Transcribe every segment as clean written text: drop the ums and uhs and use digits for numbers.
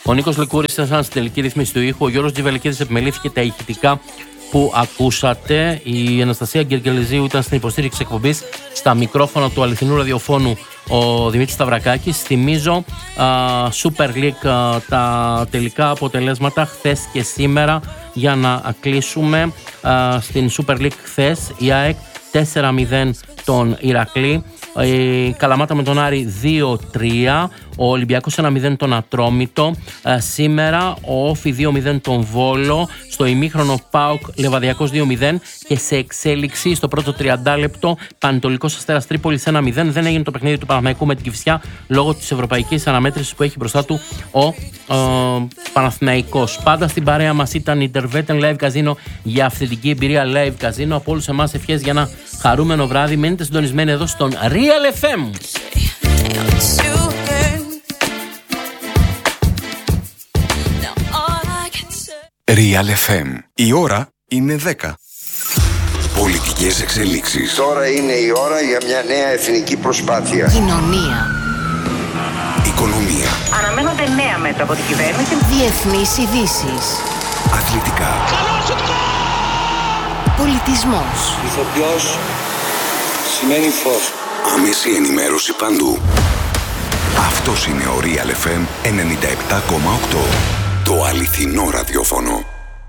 Ο Νίκος Λεκούρης ήταν στην τελική ρύθμιση του ήχου. Ο Γιώργος Τζιβελικίδης επιμελήθηκε τα ηχητικά που ακούσατε. Η Αναστασία Γκεργελεζίου ήταν στην υποστήριξη εκπομπής. Στα μικρόφωνα του αληθινού ραδιοφώνου ο Δημήτρης Σταυρακάκης. Θυμίζω Super League τα τελικά αποτελέσματα χθες και σήμερα για να κλείσουμε. Στην Super League χθες η ΑΕΚ 4-0 τον Ηρακλή, η Καλαμάτα με τον Άρη 2-3, ο Ολυμπιακός 1-0 τον Ατρόμητο, σήμερα ο Όφι 2-0 τον Βόλο, στο ημίχρονο ΠΑΟΚ Λεβαδιακός 2-0 και σε εξέλιξη στο πρώτο 30 λεπτό Πανετολικός Αστέρας Τρίπολης 1-0. Δεν έγινε το παιχνίδι του Παναθηναϊκού με την Κηφισιά λόγω της ευρωπαϊκής αναμέτρησης που έχει μπροστά του ο Παναθηναϊκός. Πάντα στην παρέα μας ήταν η Intervetten Live Casino για αυθεντική εμπειρία Live Casino. Από όλους εμάς ευχές για ένα χαρούμενο βράδυ. Μείνετε συντονισμένοι εδώ στον Real FM. Real FM. Η ώρα είναι 10. Πολιτικές εξελίξεις. Τώρα είναι η ώρα για μια νέα εθνική προσπάθεια. Κοινωνία. Οικονομία. Αναμένονται νέα μέτρα από την κυβέρνηση. Διεθνείς ειδήσεις. Αθλητικά. Πολιτισμός. Ηθοποιός σημαίνει φως. Άμεση ενημέρωση παντού. Αυτός είναι ο Real FM 97,8. Το αληθινό ραδιόφωνο.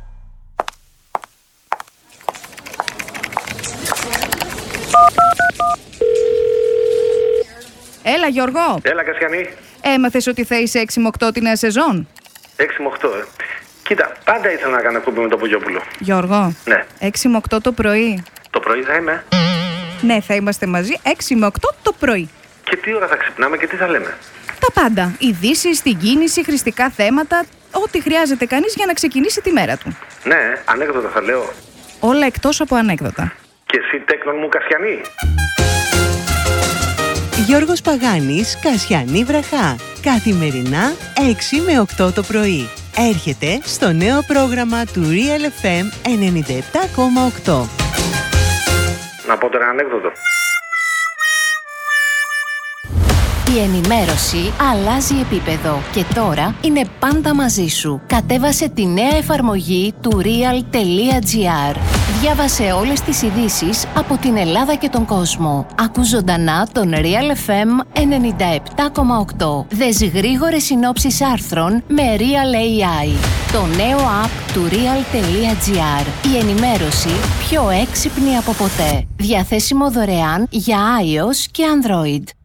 Έλα Γιώργο. Έλα Κασιανή. Έμαθες ότι θα είσαι 6 με 8 τη νέα σεζόν? 6 με 8, Κοίτα, πάντα ήθελα να κάνω εκπομπή με τον Πογιόπουλο. Γιώργο. Ναι. 6 με 8 το πρωί. Το πρωί θα είμαι. Ναι, θα είμαστε μαζί 6 με 8 το πρωί. Και τι ώρα θα ξυπνάμε και τι θα λέμε? Τα πάντα. Ειδήσεις, την κίνηση, χρηστικά θέματα. Ό,τι χρειάζεται κανείς για να ξεκινήσει τη μέρα του. Ναι, ανέκδοτα θα λέω. Όλα εκτός από ανέκδοτα. Και εσύ τέκνον μου Κασιανή. Γιώργος Παγάνης, Κασιανή Βραχά. Καθημερινά 6 με 8 το πρωί. Έρχεται στο νέο πρόγραμμα του Real FM 97,8. Να πω τώρα ένα ανέκδοτο. Η ενημέρωση αλλάζει επίπεδο και τώρα είναι πάντα μαζί σου. Κατέβασε τη νέα εφαρμογή του real.gr. Διάβασε όλες τις ειδήσεις από την Ελλάδα και τον κόσμο. Άκου ζωντανά τον Real FM 97,8. Δες γρήγορες συνόψεις άρθρων με Real AI. Το νέο app του real.gr. Η ενημέρωση πιο έξυπνη από ποτέ. Διαθέσιμο δωρεάν για iOS και Android.